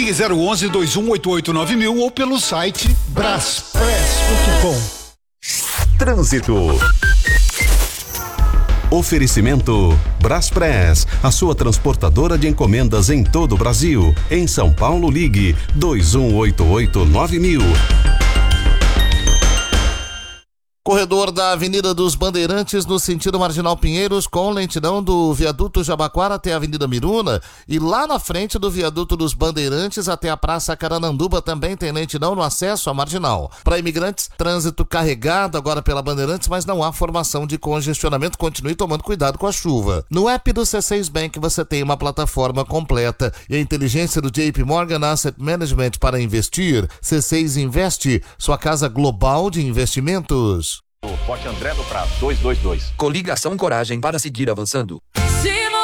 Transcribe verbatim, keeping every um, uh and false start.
Ligue zero onze, dois um oito oito, nove mil ou pelo site braspress ponto com. Trânsito. Oferecimento Braspress, a sua transportadora de encomendas em todo o Brasil. Em São Paulo, ligue dois um oito oito, nove mil. Corredor da Avenida dos Bandeirantes no sentido Marginal Pinheiros, com lentidão do viaduto Jabaquara até a Avenida Miruna, e lá na frente do viaduto dos Bandeirantes até a Praça Carananduba também tem lentidão no acesso à Marginal. Para imigrantes, trânsito carregado agora pela Bandeirantes, mas não há formação de congestionamento. Continue tomando cuidado com a chuva. No app do C seis Bank você tem uma plataforma completa e a inteligência do J P Morgan Asset Management para investir. C seis Investe, sua casa global de investimentos. O Forte André do Prado, dois dois dois. Coligação Coragem para seguir avançando. Se